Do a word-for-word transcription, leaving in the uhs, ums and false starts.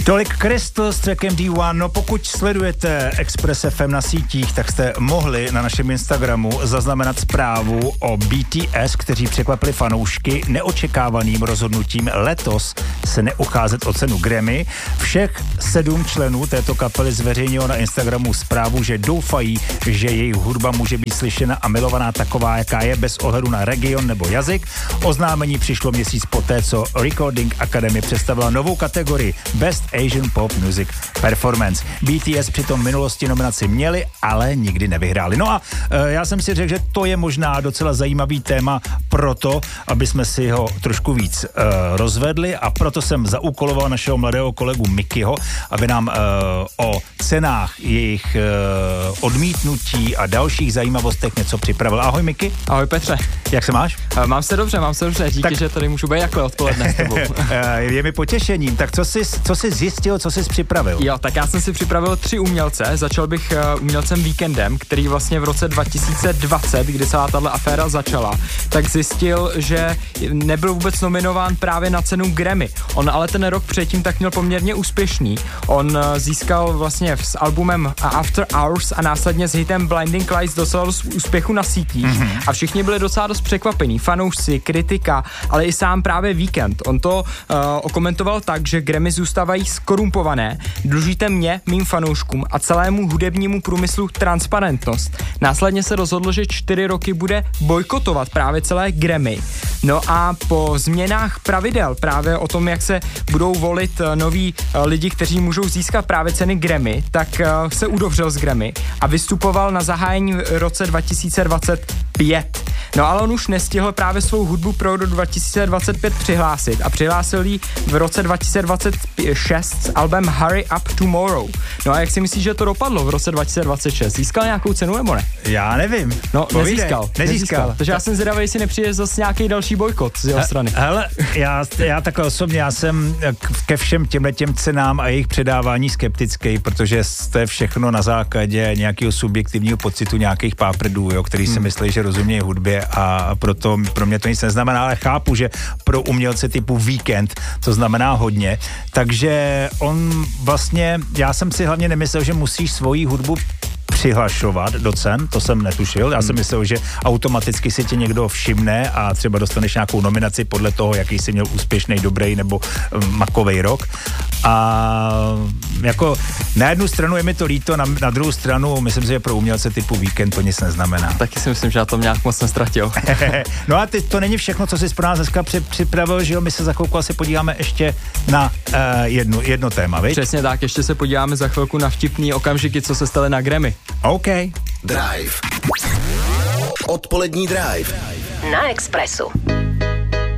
Tolik Crystal s trackem D jedna. No pokud sledujete Express F M na sítích, tak jste mohli na našem Instagramu zaznamenat zprávu o B T S, kteří překvapili fanoušky neočekávaným rozhodnutím letos se neucházet o cenu Grammy. Všech sedm členů této kapely zveřejnilo na Instagramu zprávu, že doufají, že jejich hudba může být slyšena a milovaná taková, jaká je, bez ohledu na region nebo jazyk. Oznámení přišlo měsíc poté, co Recording Academy představila novou kategorii Best Asian Pop Music Performance. B T S přitom v minulosti nominaci měli, ale nikdy nevyhráli. No a e, já jsem si řekl, že to je možná docela zajímavý téma proto, aby jsme si ho trošku víc e, rozvedli, a proto jsem zaúkoloval našeho mladého kolegu Mikyho, aby nám e, o cenách jejich e, odmítnutí a dalších zajímavostech něco připravil. Ahoj Miky. Ahoj Petře. Jak se máš? Mám se dobře, mám se dobře. Díky, tak... že tady můžu být jakhle odpoledne s tebou. Je mi potěšením. Tak co jsi, co jsi zjistil, co jsi připravil? Jo, tak já jsem si připravil tři umělce. Začal bych uh, umělcem Weekendem, který vlastně v roce dva tisíce dvacet, kdy celá tato aféra začala, tak zjistil, že nebyl vůbec nominován právě na cenu Grammy. On ale ten rok předtím tak měl poměrně úspěšný. On uh, získal vlastně s albumem After Hours a následně s hitem Blinding Lights dosáhl úspěchu na sítích mm-hmm. a všichni byli docela dost překvapení. Fanoušci, kritika, ale i sám právě Weekend. On to uh, okomentoval tak, že Grammy zůstávají skorumpované. Dlužíte mě, mým fanouškům a celému hudebnímu průmyslu transparentnost. Následně se rozhodlo, že čtyři roky bude bojkotovat právě celé Grammy. No a po změnách pravidel právě o tom, jak se budou volit uh, noví uh, lidi, kteří můžou získat právě ceny Grammy, tak uh, se udovřel z Grammy a vystupoval na zahájení v roce dva tisíce dvacet pět. No ale on už nestihl právě svou hudbu pro rok dva tisíce dvacet pět přihlásit a přihlásil ji v roce dva tisíce dvacet šest s albem Hurry Up Tomorrow. No a jak si myslíš, že to dopadlo v roce dva tisíce dvacet šest? Získal nějakou cenu nebo ne? Já nevím. No, nezískal, nezískal. Nezískal. Takže já jsem zvědavý, jestli nepřijde zase nějaký další bojkot z jeho strany. Hele, já, já takhle osobně, já jsem ke všem těmhletěm cenám a jejich předávání skeptický, protože to je všechno na základě nějakého subjektivního pocitu nějakých páprdů, jo, který si hmm. myslí, že rozumějí hudbě, a proto pro mě to nic neznamená, ale chápu, že pro umělce typu Weekend to znamená hodně, takže on vlastně, já jsem si hlavně nemyslel, že musíš svoji hudbu přihlašovat do cen, to jsem netušil, já jsem myslel, že automaticky si tě někdo všimne a třeba dostaneš nějakou nominaci podle toho, jaký jsi měl úspěšný, dobrý nebo makovej rok. A jako na jednu stranu je mi to líto, na, na druhou stranu myslím si, že pro umělce typu Weekend to nic neznamená. Taky si myslím, že já to nějak moc nestratil. No a ty, to není všechno, co jsi pro nás dneska při, připravil, že jo, my se za chvilku asi podíváme ještě na uh, jedno, jedno téma, viď? Přesně tak, ještě se podíváme za chvilku na vtipný okamžiky, co se staly na Grammy. OK. Drive. Odpolední Drive. Na Expressu.